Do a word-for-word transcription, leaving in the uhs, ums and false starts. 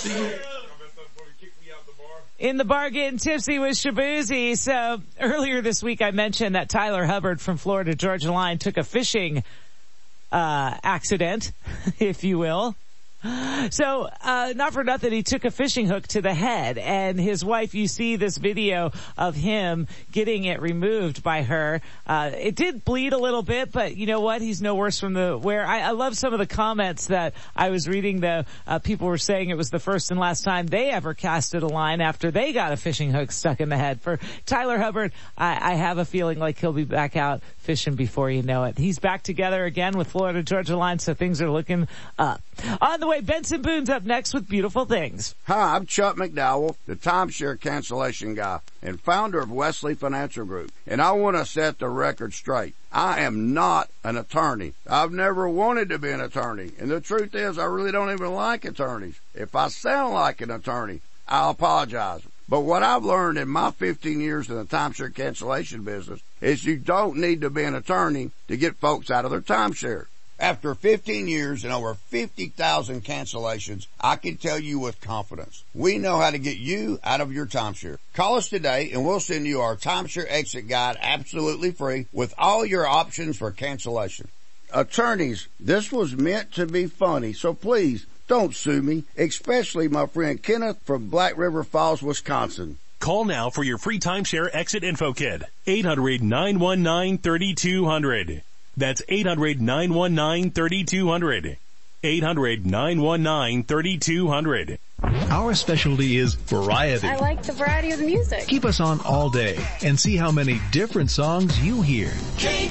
In the bar getting tipsy with Shaboozey. So earlier this week I mentioned that Tyler Hubbard from Florida Georgia Line took a fishing uh accident, if you will. So, uh, not for nothing, he took a fishing hook to the head, and his wife, you see this video of him getting it removed by her. Uh, it did bleed a little bit, but you know what? He's no worse from the wear. I, I love some of the comments that I was reading though. Uh, people were saying it was the first and last time they ever casted a line after they got a fishing hook stuck in the head. For Tyler Hubbard, I, I have a feeling like he'll be back out fishing before you know it. He's back together again with Florida Georgia Line, so things are looking up. On the way, Benson Boone's up next with Beautiful Things. Hi, I'm Chuck McDowell, the timeshare cancellation guy and founder of Wesley Financial Group. And I want to set the record straight. I am not an attorney. I've never wanted to be an attorney. And the truth is, I really don't even like attorneys. If I sound like an attorney, I'll apologize. But what I've learned in my fifteen years in the timeshare cancellation business is you don't need to be an attorney to get folks out of their timeshare. After fifteen years and over fifty thousand cancellations, I can tell you with confidence, we know how to get you out of your timeshare. Call us today and we'll send you our timeshare exit guide absolutely free with all your options for cancellation. Attorneys, this was meant to be funny, so please don't sue me, especially my friend Kenneth from Black River Falls, Wisconsin. Call now for your free timeshare exit info kit. eight hundred, nine one nine, three two zero zero. That's eight hundred, nine one nine, three two zero zero. eight hundred, nine one nine, three two zero zero. Our specialty is variety. I like the variety of the music. Keep us on all day and see how many different songs you hear.